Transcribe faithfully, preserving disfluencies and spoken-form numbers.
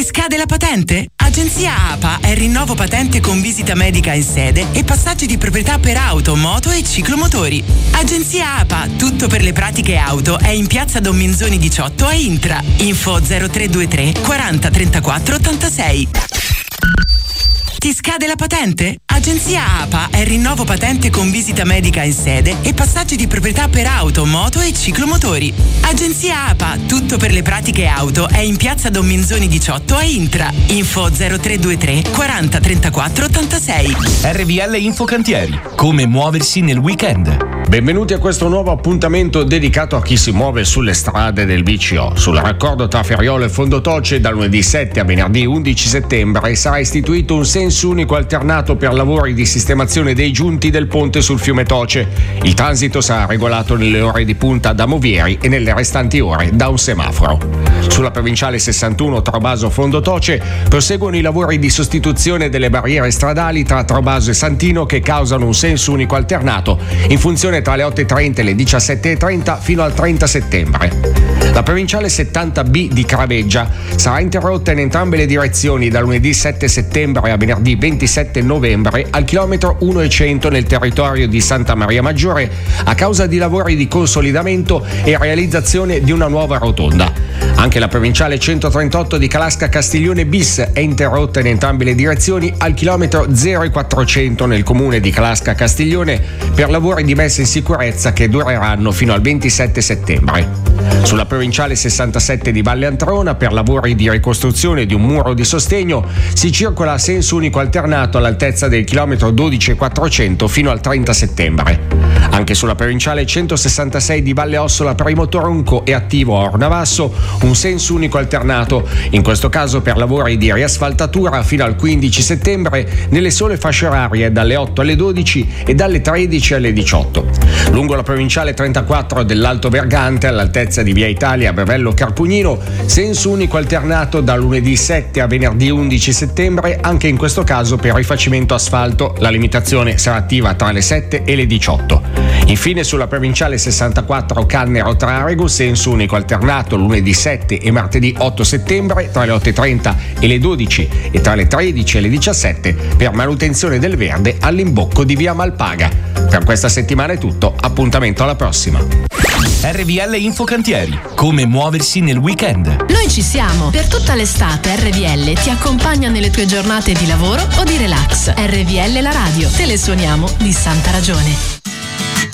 scade la patente? Agenzia A P A è il rinnovo patente con visita medica in sede e passaggi di proprietà per auto, moto e ciclomotori. Agenzia A P A, tutto per le pratiche auto, è in piazza Don Minzoni diciotto a Intra. Info zero tre due tre quaranta trentaquattro ottantasei. Ti scade la patente? Agenzia A P A è il rinnovo patente con visita medica in sede e passaggi di proprietà per auto, moto e ciclomotori. Agenzia A P A, tutto per le pratiche auto, è in piazza Don Minzoni diciotto a Intra. Info zero tre due tre quaranta trentaquattro ottantasei. R V L Infocantieri. Come muoversi nel weekend. Benvenuti a questo nuovo appuntamento dedicato a chi si muove sulle strade del V C O. Sul raccordo tra Ferriolo e Fondotoce da lunedì sette a venerdì undici settembre sarà istituito un senso unico alternato per lavori di sistemazione dei giunti del ponte sul fiume Toce. Il transito sarà regolato nelle ore di punta da Movieri e nelle restanti ore da un semaforo. Sulla provinciale sessantuno Trobaso Fondotoce proseguono i lavori di sostituzione delle barriere stradali tra Trobaso e Santino che causano un senso unico alternato in funzione tra le otto e trenta e le diciassette e trenta fino al trenta settembre. La provinciale settanta B di Craveggia sarà interrotta in entrambe le direzioni da lunedì sette settembre a venerdì ventisette novembre al chilometro uno e cento nel territorio di Santa Maria Maggiore a causa di lavori di consolidamento e realizzazione di una nuova rotonda. Anche la provinciale centotrentotto di Calasca Castiglione bis è interrotta in entrambe le direzioni al chilometro zero e quattrocento nel comune di Calasca Castiglione per lavori di messa in sicurezza che dureranno fino al ventisette settembre. Sulla provinciale sessantasette di Valle Antrona per lavori di ricostruzione di un muro di sostegno si circola a senso unico alternato all'altezza del chilometro dodici e quattrocento fino al trenta settembre. Anche sulla provinciale centosessantasei di Valle Ossola per i Motoronco è attivo a Ornavasso un senso unico alternato, in questo caso per lavori di riasfaltatura fino al quindici settembre nelle sole fasce orarie dalle otto alle dodici e dalle tredici alle diciotto. Lungo la provinciale trentaquattro dell'Alto Vergante all'altezza di Via Italia a Bevello Carpugnino, senso unico alternato da lunedì sette a venerdì undici settembre, anche in questo caso per rifacimento asfalto. La limitazione sarà attiva tra le sette e le diciotto. Infine sulla provinciale sessantaquattro Cannero Trarego, senso unico alternato lunedì sette e martedì otto settembre tra le otto e trenta e le dodici e tra le tredici e le diciassette per manutenzione del verde all'imbocco di Via Malpaga. Per questa settimana è tutto, appuntamento alla prossima. R V L Infocantieri. Come muoversi nel weekend. Noi ci siamo. Per tutta l'estate R V L ti accompagna nelle tue giornate di lavoro o di relax. R V L la radio. Te le suoniamo di santa ragione.